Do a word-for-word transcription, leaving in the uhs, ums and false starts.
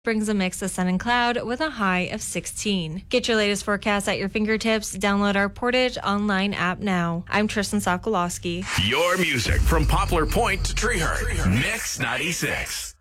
brings a mix of sun and cloud with a high of sixteen. Get your latest forecast at your fingertips. Download our Portage online app now. I'm Tristan Sokolowski. Your music from Poplar Point to Treehurst. Mix ninety-six.